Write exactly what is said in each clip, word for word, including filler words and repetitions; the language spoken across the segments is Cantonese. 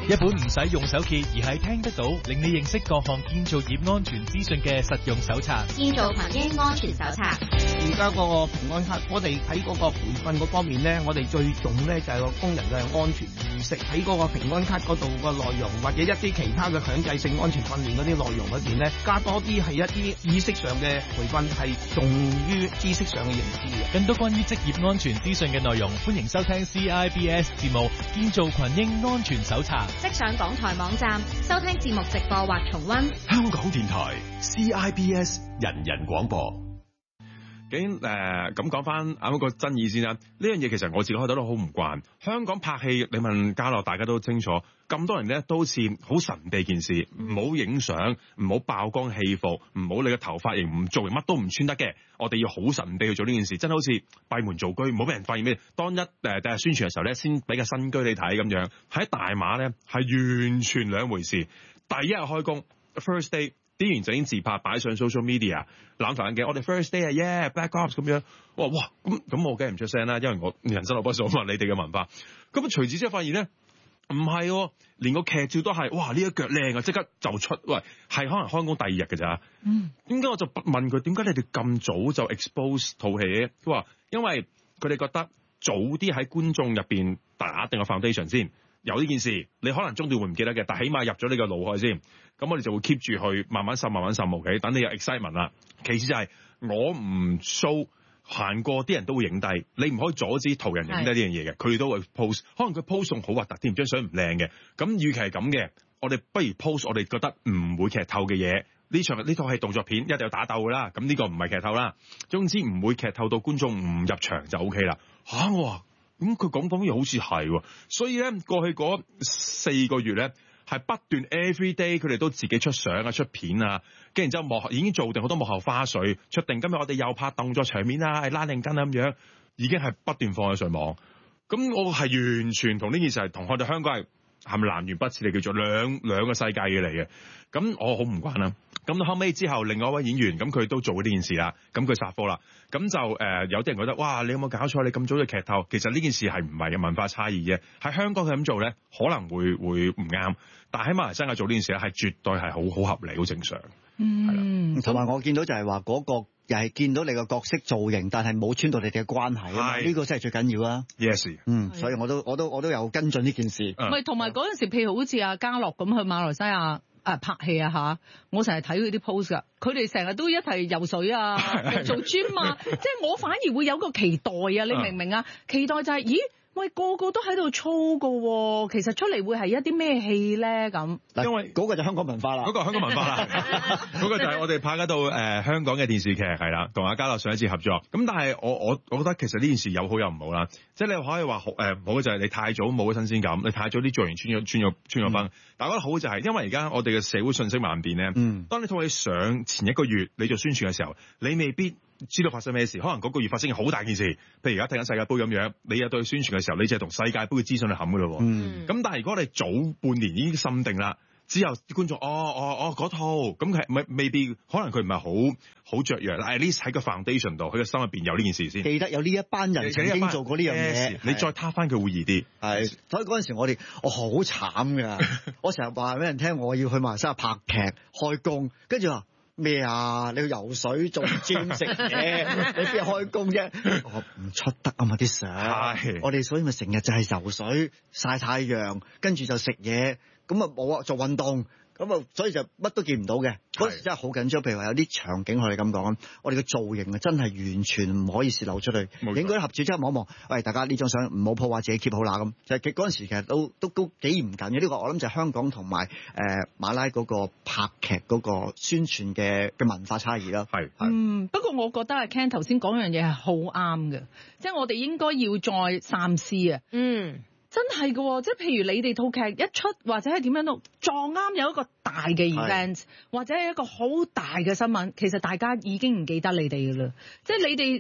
一本唔使用手揭而係聽得到，令你認識各項建造業安全資訊嘅實用手冊。 建造群英安全手冊。 而家嗰個平安卡，我哋喺嗰個培訓嗰方面咧，我哋最重咧就係個工人嘅安全意識。喺嗰個平安卡嗰度個內容，或者一啲其他嘅強制性安全訓練嗰啲內容裏邊咧，加多啲係一啲意識上嘅培訓，係重於知識上嘅認知嘅。 更多關於職業安全資訊嘅內容，歡迎收聽 C I B S 節目《建造群英安全手冊》。 即上港台網站收聽節目直播或重溫。 香港電台 C I B S 人人廣播。 究竟誒咁講翻啱啱個爭議先啦，呢樣嘢其實我自己開頭都好唔慣。香港拍戲，你問嘉樂，大家都清楚，咁多人咧都好似好神秘件事，唔好影相，唔好曝光戲服，唔好你嘅頭髮型，唔做乜都唔穿得嘅。我哋要好神秘去做呢件事，真係好似閉門造車，唔好俾人發現咩。當一誒第日宣傳嘅時候咧，先俾個新居你睇咁樣。喺大馬咧係完全兩回事。第一日開工 first day。啲演員就已經自拍擺上 social media， 攬頭眼鏡，我哋 first day 啊 ，yeah black ops 咁樣，哇哇咁咁我梗係唔出聲啦，因為我人生路不熟啊嘛，你哋嘅文化。咁啊，隨之之後發現咧，唔係喎，連個劇照都係，哇呢一腳靚啊，即刻就出，喂係可能開工第二日嘅咋？嗯，點解我就問佢點解你哋咁早就 expose 套戲？佢話因為佢哋覺得早啲喺觀眾入邊打定個 foundation 先。有呢件事，你可能中段會唔記得嘅，但起碼入咗你個腦海先，咁我哋就會 keep 住去慢慢滲、慢慢滲，OK？等你有 excitement 啦。其次就係我唔 show 行過啲人都會影低，你唔可以阻止途人影低呢樣嘢嘅，佢哋都會 post。可能佢 post 仲好核突添，張相唔靚嘅。咁與其係咁嘅，我哋不如 post 我哋覺得唔會劇透嘅嘢。呢場呢套係動作片，一定有打鬥㗎啦。咁呢個唔係劇透啦。總之唔會劇透到觀眾唔入場就 OK 啦。嚇、啊、我話。咁佢講講嘢好似係喎，所以咧過去嗰四個月咧係不斷 every day 佢哋都自己出相啊出片啊，跟然之後幕後已經做定好多幕後花絮，出定今日我哋又拍動作場面啊，係拉定筋啊咁樣，已經係不斷放喺上網。咁我係完全同呢件事係同我哋香港係係咪南轅北轍嚟叫做兩兩個世界嘅嚟嘅。咁我好唔慣啦。咁到後尾之後，另外一位演員咁佢都做呢件事啦，咁佢殺科啦，咁就誒、呃、有啲人覺得哇，你有冇搞錯？你咁早就劇透，其實呢件事係唔係嘅文化差異嘅？喺香港佢咁做咧，可能會會唔啱，但喺馬來西亞做呢件事咧，係絕對係好好合理、好正常。 嗯，同埋我見到就係話嗰個又係見到你個角色造型，但係冇穿到你哋嘅關係啊嘛，呢個真係最緊要啊。 Yes， 嗯，所以我都我都我都有跟進呢件事。 唔係，同埋嗰陣時，譬如好似阿嘉樂咁去馬來西亞。啊拍戲啊嚇！我成日睇佢啲 post 噶，佢哋成日都一齊游水啊，做 gym 啊，即係我反而會有個期待啊！你明唔明啊？期待就係、是，咦？喂，個個都喺度操噶喎，其實出嚟會係一啲咩戲咧咁？ 因為嗰個就香港文化啦， 嗰個香港文化啦，嗰個就係我哋拍嗰套誒香港嘅電視劇係啦，同阿嘉樂上一次合作。咁但係我我我覺得其實呢件事有好有唔好啦，即係你可以話好誒唔好就係你太早冇咗新鮮感，你太早啲做完穿咗穿咗穿咗崩。嗯、但係我覺得好就係因為而家我哋嘅社會信息萬變咧，嗯，當你套戲上前一個月你做宣傳嘅時候，你未必知道發生咩事，可能嗰個月發生嘅好大件事，譬如而家睇緊世界盃咁樣，你有對宣傳嘅時候，你就係同世界盃嘅資訊去冚噶咯。嗯，咁但係如果你早半年已經審定啦，之後啲觀眾哦哦哦嗰套，咁佢係未必可能佢唔係好好雀躍，但係 at least 喺個 foundation 度，佢個心入邊有呢件事先， 記得有呢一班人曾經做過呢樣嘢， 你再撻翻佢會易啲。 係，所以嗰陣時我哋我好慘噶，我成日話俾人聽我要去馬來西亞拍劇開工，跟住話。咩啊？你去游水做 gym 食嘢，你邊開工啫？我唔出得啊嘛啲相，我哋所以咪成日就係游水曬太陽，跟住就食嘢，咁啊冇啊做運動，咁啊所以就乜都見唔到嘅。嗰時真係好緊張，譬如話有啲場景我哋咁講，我哋嘅造型啊真係完全唔可以泄露出去。影嗰啲合照即刻望一望，喂大家呢張相唔好破壞，自己 keep 好啦咁。就係嗰陣時其實都都都幾嚴謹嘅。呢個我諗就係香港同埋誒馬拉嗰個拍劇嗰個宣傳嘅嘅文化差異啦。係嗯，不過我覺得阿 Ken 頭先講樣嘢係好啱嘅，即係我哋應該要再三思啊。嗯。真係嘅，即係譬如你哋套劇一出或者係點樣都撞啱有一個大嘅 event， 或者係一個好大嘅新聞，其實大家已經唔記得你哋嘅啦。即係你哋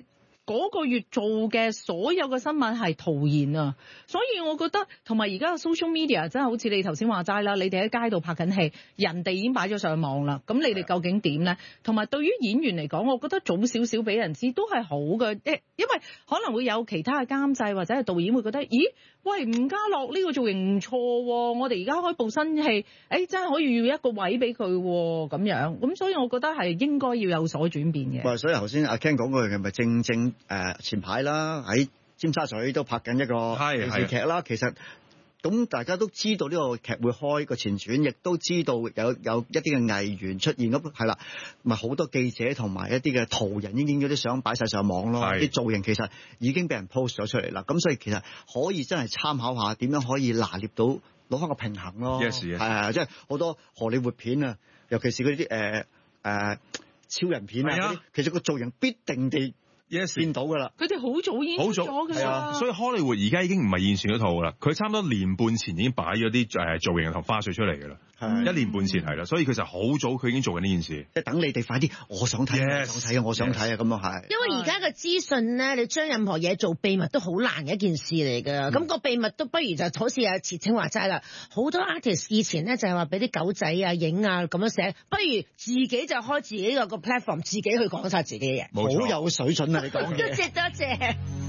嗰個月做嘅所有嘅新聞係徒然啊，所以我覺得同埋而家嘅 social media 真係好似你頭先話齋啦，你哋喺街度拍緊戲，人哋已經擺咗上網啦，咁你哋究竟點咧？同埋對於演員嚟講，我覺得早少少俾人知都係好嘅，因為可能會有其他嘅監製或者係導演會覺得，咦，喂，吳家樂呢個造型唔錯喎，我哋而家開部新戲，誒真係可以預一個位俾佢喎，咁樣，咁所以我覺得係應該要有所轉變嘅。 所以頭先阿 Ken 講嗰樣嘢咪正正誒、呃、前排啦，喺尖沙咀都拍緊一個電視劇啦，其實。咁大家都知道呢個劇會開個前傳，亦都知道有有一啲嘅藝員出現，咁係啦，咪好多記者同埋一啲嘅途人已經影咗啲相擺晒上網咯，啲造型其實已經俾人 post 咗出嚟啦，咁所以其實可以真係參考下點樣可以拿捏到攞翻個平衡咯，係、yes, 啊，即係好多荷里活片啊，尤其是嗰啲誒誒超人片啊嗰啲，其實個造型必定地。Yes. 見到㗎啦， 佢哋好早已經咗㗎啦， 所以荷里活而家已經唔係現存嗰套㗎啦，佢差唔多年半前已經擺咗啲誒造型同花絮出嚟㗎啦，一年半前係啦，所以其實好早佢已經做緊呢件事， 即係等你哋快啲，我想睇，yes. 我想睇啊，我想睇啊，咁樣係。 因為而家嘅資訊咧，你將任何嘢做秘密都好難嘅一件事嚟㗎，咁、嗯、個秘密都不如就好似阿慈青話齋啦，好多 artist 以前咧就係話俾啲狗仔啊影啊咁樣寫，不如自己就開自己個個 platform， 自己去講晒自己嘅嘢， 好有水準啊！你講嘢。 多謝多謝。